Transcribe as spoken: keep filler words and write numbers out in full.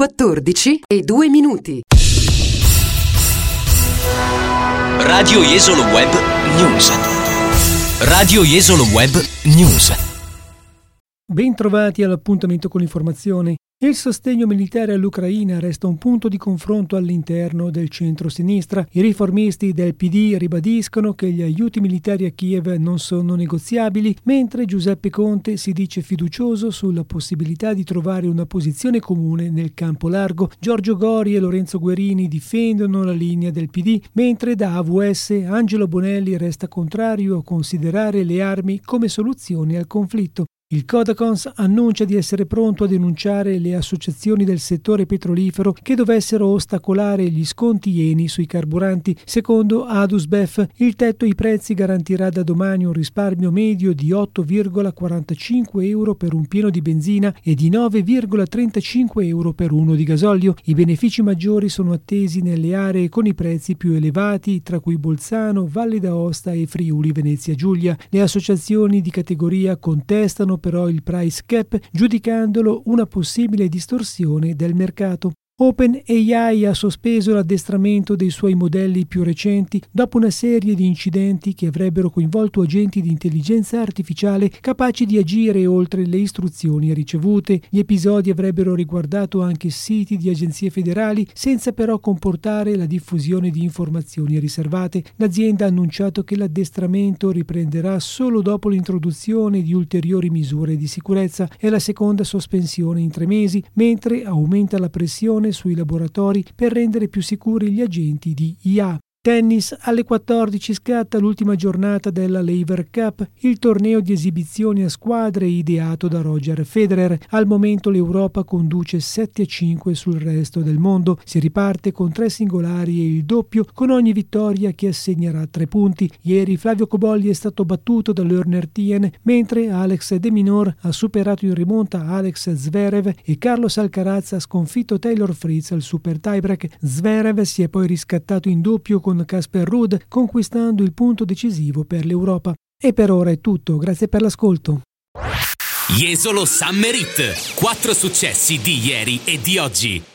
quattordici e due minuti. Radio Jesolo Web News. Radio Jesolo Web News. Bentrovati all'appuntamento con l'informazione. Il sostegno militare all'Ucraina resta un punto di confronto all'interno del centro-sinistra. I riformisti del P D ribadiscono che gli aiuti militari a Kiev non sono negoziabili, mentre Giuseppe Conte si dice fiducioso sulla possibilità di trovare una posizione comune nel campo largo. Giorgio Gori e Lorenzo Guerini difendono la linea del P D, mentre da A V S Angelo Bonelli resta contrario a considerare le armi come soluzione al conflitto. Il Codacons annuncia di essere pronto a denunciare le associazioni del settore petrolifero che dovessero ostacolare gli sconti Eni sui carburanti. Secondo Adusbef, il tetto ai prezzi garantirà da domani un risparmio medio di otto virgola quarantacinque euro per un pieno di benzina e di nove virgola trentacinque euro per uno di gasolio. I benefici maggiori sono attesi nelle aree con i prezzi più elevati, tra cui Bolzano, Valle d'Aosta e Friuli Venezia Giulia. Le associazioni di categoria contestano però il price cap, giudicandolo una possibile distorsione del mercato. OpenAI ha sospeso l'addestramento dei suoi modelli più recenti dopo una serie di incidenti che avrebbero coinvolto agenti di intelligenza artificiale capaci di agire oltre le istruzioni ricevute. Gli episodi avrebbero riguardato anche siti di agenzie federali, senza però comportare la diffusione di informazioni riservate. L'azienda ha annunciato che l'addestramento riprenderà solo dopo l'introduzione di ulteriori misure di sicurezza. È la seconda sospensione in tre mesi, mentre aumenta la pressione sui laboratori per rendere più sicuri gli agenti di I A. Tennis, alle quattordici scatta l'ultima giornata della Laver Cup, il torneo di esibizioni a squadre ideato da Roger Federer. Al momento l'Europa conduce sette a cinque sul resto del mondo. Si riparte con tre singolari e il doppio, con ogni vittoria che assegnerà tre punti. Ieri Flavio Cobolli è stato battuto da Lerner Tien, mentre Alex De Minaur ha superato in rimonta Alex Zverev e Carlos Alcaraz ha sconfitto Taylor Fritz al super tiebreak. Zverev si è poi riscattato in doppio con Casper Ruud, conquistando il punto decisivo per l'Europa. E per ora è tutto, grazie per l'ascolto. Jesolo Summer Hit, quattro successi di ieri e di oggi.